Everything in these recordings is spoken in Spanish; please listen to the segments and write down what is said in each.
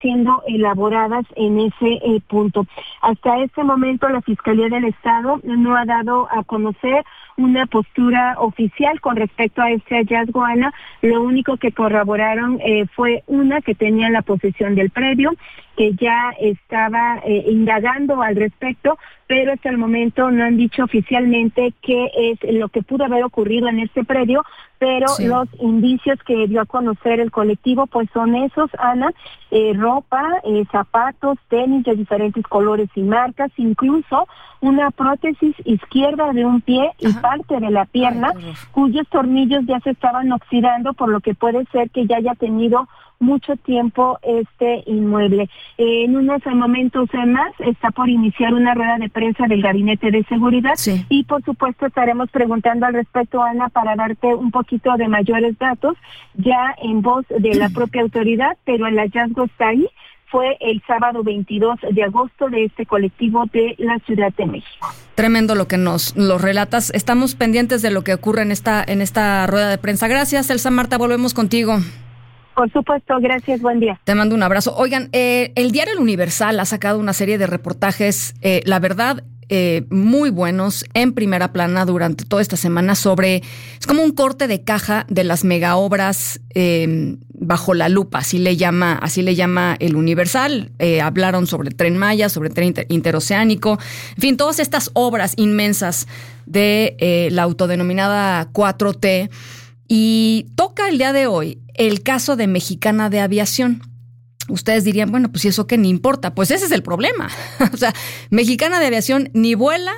siendo elaboradas en ese punto. Hasta este momento la Fiscalía del Estado no ha dado a conocer una postura oficial con respecto a este hallazgo, Ana. Lo único que corroboraron fue que tenían la posesión del predio, que ya estaba indagando al respecto, pero hasta el momento no han dicho oficialmente qué es lo que pudo haber ocurrido en este predio, pero sí, los indicios que dio a conocer el colectivo pues son esos, Ana: ropa, zapatos, tenis de diferentes colores y marcas, incluso una prótesis izquierda de un pie y parte de la pierna, cuyos tornillos ya se estaban oxidando, por lo que puede ser que ya haya tenido mucho tiempo este inmueble. En unos momentos más está por iniciar una rueda de prensa del Gabinete de Seguridad, sí, y por supuesto estaremos preguntando al respecto, Ana, para darte un poquito de mayores datos ya en voz de la propia autoridad, pero el hallazgo está ahí. Fue el sábado 22 de agosto de este colectivo de la Ciudad de México. Tremendo lo que nos lo relatas. Estamos pendientes de lo que ocurre en esta rueda de prensa. Gracias, Elsa Marta, volvemos contigo. Por supuesto, gracias, buen día. Te mando un abrazo. Oigan, el diario El Universal ha sacado una serie de reportajes, la verdad, muy buenos, en primera plana durante toda esta semana es como un corte de caja de las megaobras bajo la lupa, así le llama El Universal. Hablaron sobre el Tren Maya, sobre el Tren Interoceánico, en fin, todas estas obras inmensas de la autodenominada 4T. Y toca el día de hoy el caso de Mexicana de Aviación. Ustedes dirían, bueno, pues ¿y eso qué? Ni importa. Pues ese es el problema. O sea, Mexicana de Aviación ni vuela,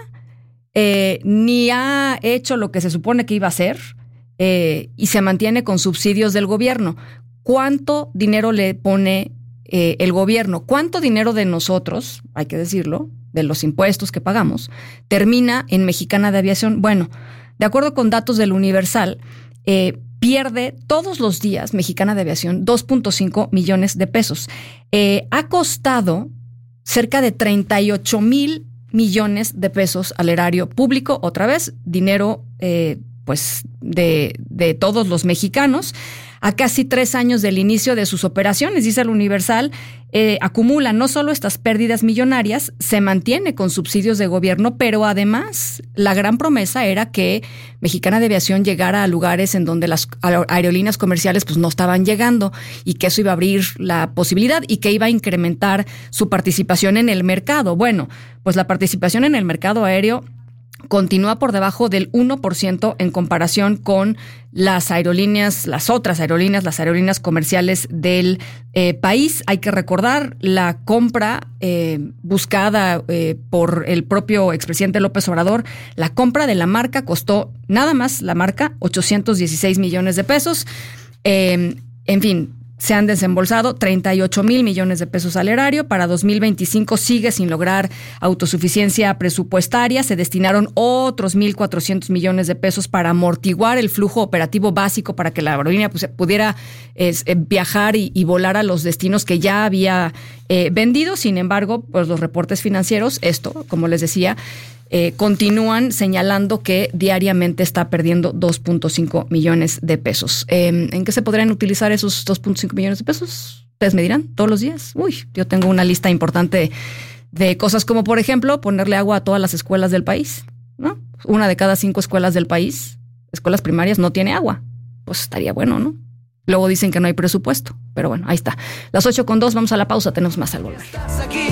ni ha hecho lo que se supone que iba a hacer, y se mantiene con subsidios del gobierno. ¿Cuánto dinero le pone el gobierno? ¿Cuánto dinero de nosotros, hay que decirlo, de los impuestos que pagamos, termina en Mexicana de Aviación? Bueno, de acuerdo con datos del Universal, pierde todos los días Mexicana de Aviación 2.5 millones de pesos. Ha costado cerca de 38,000 millones de pesos al erario público, otra vez, dinero pues de todos los mexicanos. A casi 3 años del inicio de sus operaciones, dice el Universal, acumula no solo estas pérdidas millonarias, se mantiene con subsidios de gobierno, pero además la gran promesa era que Mexicana de Aviación llegara a lugares en donde las aerolíneas comerciales pues no estaban llegando, y que eso iba a abrir la posibilidad y que iba a incrementar su participación en el mercado. Bueno, pues la participación en el mercado aéreo continúa por debajo del 1% en comparación con las otras aerolíneas comerciales del país. Hay que recordar la compra buscada por el propio expresidente López Obrador. La compra de la marca costó nada más la marca 816 millones de pesos. En fin, se han desembolsado 38,000 millones de pesos al erario. Para 2025 sigue sin lograr autosuficiencia presupuestaria. Se destinaron otros 1,400 millones de pesos para amortiguar el flujo operativo básico para que la aerolínea pues, pudiera viajar y volar a los destinos que ya había vendido. Sin embargo, pues los reportes financieros, como les decía, continúan señalando que diariamente está perdiendo 2.5 millones de pesos. ¿En qué se podrían utilizar esos 2.5 millones de pesos? Ustedes me dirán, todos los días. Uy, yo tengo una lista importante de cosas como, por ejemplo, ponerle agua a todas las escuelas del país, ¿no? 1 de cada 5 escuelas del país, escuelas primarias, no tiene agua. Pues estaría bueno, ¿no? Luego dicen que no hay presupuesto, pero bueno, ahí está. 8:02, vamos a la pausa, tenemos más al volver.